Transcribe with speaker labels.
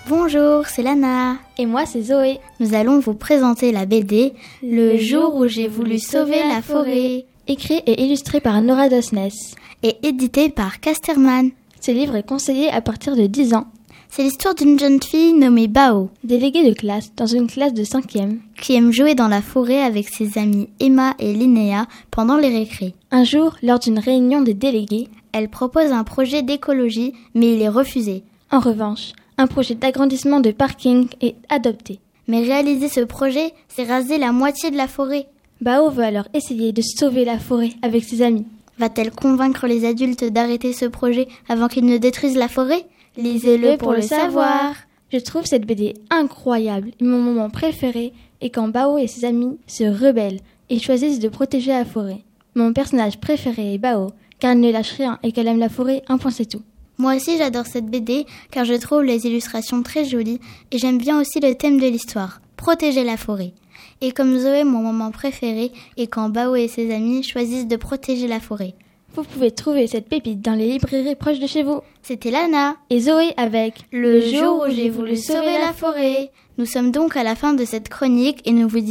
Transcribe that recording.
Speaker 1: Bonjour, c'est Lana.
Speaker 2: Et moi, c'est Zoé.
Speaker 1: Nous allons vous présenter la BD « Le jour où j'ai voulu sauver la forêt »,
Speaker 2: écrit et illustré par Nora Dosnes
Speaker 1: et édité par Casterman.
Speaker 2: Ce livre est conseillé à partir de 10 ans.
Speaker 1: C'est l'histoire d'une jeune fille nommée Bao,
Speaker 2: déléguée de classe dans une classe de 5e,
Speaker 1: qui aime jouer dans la forêt avec ses amies Emma et Linnea pendant les récrés.
Speaker 2: Un jour, lors d'une réunion des délégués,
Speaker 1: elle propose un projet d'écologie, mais il est refusé.
Speaker 2: En revanche, un projet d'agrandissement de parking est adopté.
Speaker 1: Mais réaliser ce projet, c'est raser la moitié de la forêt.
Speaker 2: Bao veut alors essayer de sauver la forêt avec ses amis.
Speaker 1: Va-t-elle convaincre les adultes d'arrêter ce projet avant qu'ils ne détruisent la forêt ? Lisez-le pour le savoir.
Speaker 2: Je trouve cette BD incroyable et mon moment préféré est quand Bao et ses amis se rebellent et choisissent de protéger la forêt. Mon personnage préféré est Bao, car elle ne lâche rien et qu'elle aime la forêt, un point c'est tout.
Speaker 1: Moi aussi j'adore cette BD car je trouve les illustrations très jolies et j'aime bien aussi le thème de l'histoire, protéger la forêt. Et comme Zoé, mon moment préféré est quand Bao et ses amis choisissent de protéger la forêt.
Speaker 2: Vous pouvez trouver cette pépite dans les librairies proches de chez vous.
Speaker 1: C'était Lana
Speaker 2: et Zoé avec
Speaker 1: Le jour où j'ai voulu sauver la forêt. Nous sommes donc à la fin de cette chronique et nous vous disons